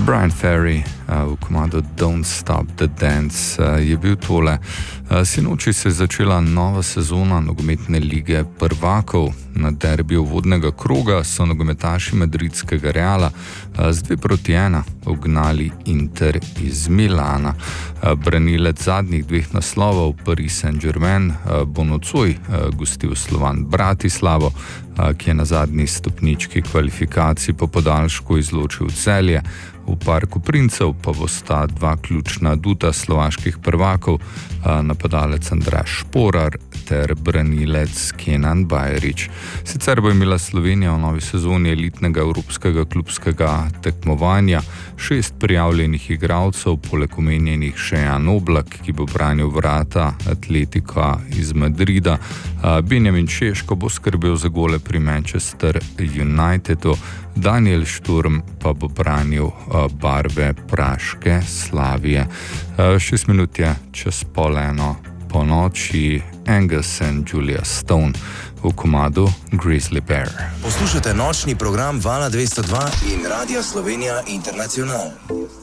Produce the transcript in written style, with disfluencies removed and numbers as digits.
Brian Ferry v komadu Don't Stop the Dance je bil tole. Sinoči se je začela nova sezona nogometne lige prvakov. Na derbiju vodnega kroga so nogometaši madridskega Reala z 2-1 ugnali Inter iz Milana. Branilec zadnjih dveh naslovov Paris Saint-Germain bo nocoj gostil Slovan Bratislavo, ki je na zadnji stopnički kvalifikacij po podaljšku izločil Celje. V Parku princev pa bosta dva ključna aduta slovaških prvakov, napadalec Andraž Šporar ter branilec Kenan Bajrić. Sicer bo imela Slovenija v novi sezoni elitnega evropskega klubskega tekmovanja 6 prijavljenih igralcev, poleg omenjenih še Jan Oblak, ki bo branil vrata Atletika iz Madrida. Benjamin Šeško bo skrbel za gole pri Manchester Unitedu, Daniel Šturm pa bo branil barve praške Slavije. 6 minut je čez 12:30 po noči. Angus and Julia Stone v komadu Grizzly Bear. Poslušate nočni program Vala 202 in Radia Slovenija Internacional.